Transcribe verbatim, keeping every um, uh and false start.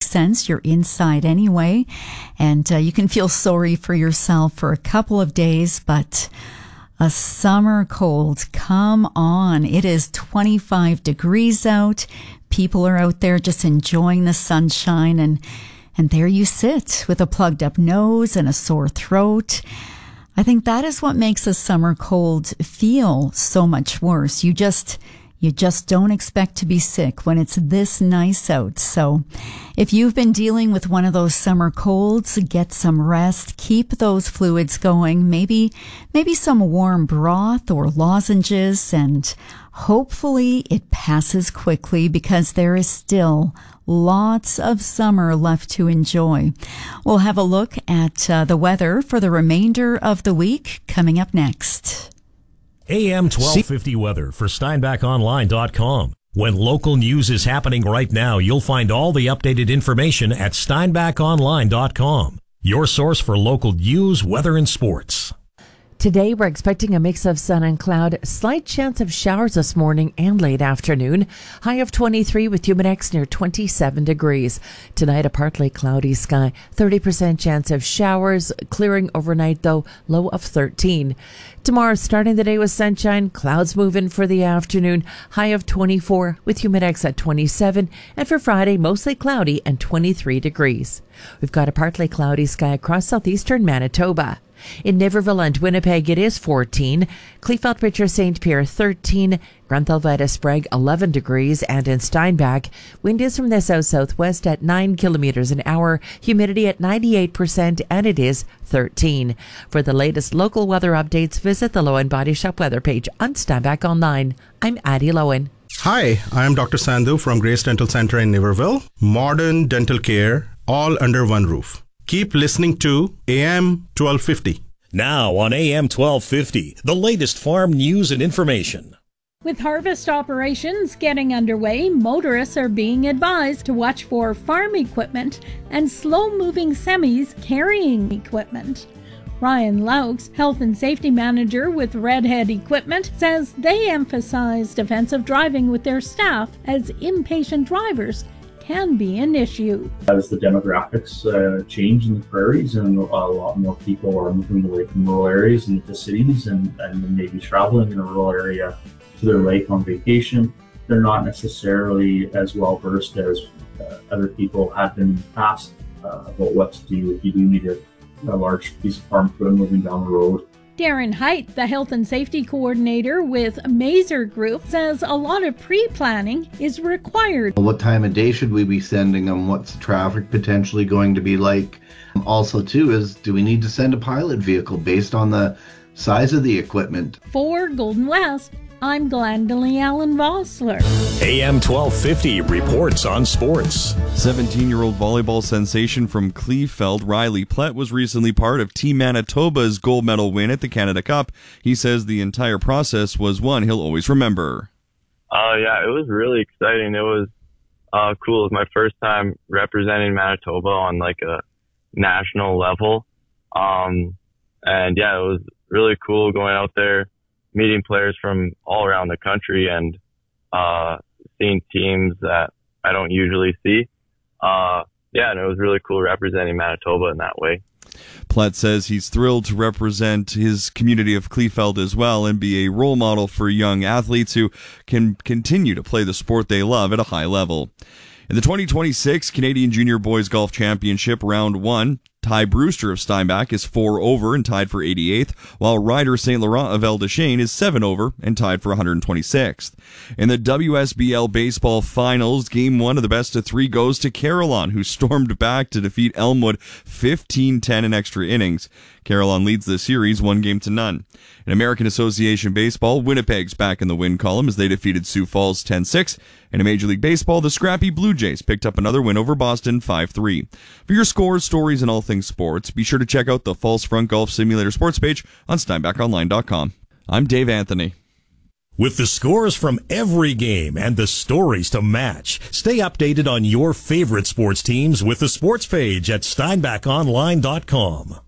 sense. You're inside anyway, and uh, you can feel sorry for yourself for a couple of days, but a summer cold, come on. It is twenty-five degrees out. People are out there just enjoying the sunshine, and and there you sit with a plugged up nose and a sore throat. I think that is what makes a summer cold feel so much worse. You just You just don't expect to be sick when it's this nice out. So if you've been dealing with one of those summer colds, get some rest, keep those fluids going, maybe, maybe some warm broth or lozenges, and hopefully it passes quickly because there is still lots of summer left to enjoy. We'll have a look at uh, the weather for the remainder of the week coming up next. A M twelve fifty weather for Steinbach Online dot com. When local news is happening right now, you'll find all the updated information at Steinbach Online dot com. Your source for local news, weather, and sports. Today, we're expecting a mix of sun and cloud, slight chance of showers this morning and late afternoon. High of twenty-three with Humidex near twenty-seven degrees. Tonight, a partly cloudy sky, thirty percent chance of showers, clearing overnight though, low of thirteen. Tomorrow, starting the day with sunshine, clouds move in for the afternoon, high of twenty-four with Humidex at twenty-seven. And for Friday, mostly cloudy and twenty-three degrees. We've got a partly cloudy sky across southeastern Manitoba. In Niverville and Winnipeg, it is fourteen. Kleefeld, Richard, Saint Pierre, thirteen. Granthal, Sprague, eleven degrees. And in Steinbach, wind is from the south-southwest at nine kilometers an hour. Humidity at ninety-eight percent, and it is thirteen. For the latest local weather updates, visit the Lowen Body Shop weather page on Steinbach Online. I'm Addie Lowen. Hi, I'm Doctor Sandhu from Grace Dental Center in Niverville. Modern dental care, all under one roof. Keep listening to A M twelve fifty. Now on A M twelve fifty, the latest farm news and information. With harvest operations getting underway, motorists are being advised to watch for farm equipment and slow-moving semis carrying equipment. Ryan Laux, Health and Safety Manager with Redhead Equipment, says they emphasize defensive driving with their staff as impatient drivers can be an issue. As the demographics uh, change in the prairies and a lot more people are moving away from rural areas into cities and, and maybe traveling in a rural area to their lake on vacation, they're not necessarily as well versed as uh, other people have been in the past uh, about what to do if you do need a, a large piece of farm equipment moving down the road. Darren Height, the Health and Safety Coordinator with Mazer Group, says a lot of pre-planning is required. What time of day should we be sending them? What's the traffic potentially going to be like? Also, too, is do we need to send a pilot vehicle based on the size of the equipment? For Golden West, I'm Glendalee Allen Vossler. A M twelve fifty reports on sports. seventeen-year-old volleyball sensation from Kleefeld, Riley Plett, was recently part of Team Manitoba's gold medal win at the Canada Cup. He says the entire process was one he'll always remember. Uh, yeah, it was really exciting. It was uh, cool. It was my first time representing Manitoba on like a national level. Um, and yeah, it was really cool going out there, meeting players from all around the country and uh, seeing teams that I don't usually see. Uh, yeah, and it was really cool representing Manitoba in that way. Plett says he's thrilled to represent his community of Kleefeld as well and be a role model for young athletes who can continue to play the sport they love at a high level. In the twenty twenty-six Canadian Junior Boys Golf Championship Round one, Ty Brewster of Steinbach is four over and tied for eighty-eighth, while Ryder Saint Laurent of El Deschênes is seven over and tied for one hundred twenty-sixth. In the W S B L Baseball Finals, Game one of the best of three goes to Carillon, who stormed back to defeat Elmwood fifteen ten in extra innings. Carillon leads the series one game to none. In American Association Baseball, Winnipeg's back in the win column as they defeated Sioux Falls ten six. And in Major League Baseball, the scrappy Blue Jays picked up another win over Boston five three. For your scores, stories, and all things sports, be sure to check out the False Front Golf Simulator sports page on Steinbach Online dot com. I'm Dave Anthony. With the scores from every game and the stories to match, stay updated on your favorite sports teams with the sports page at Steinbach Online dot com.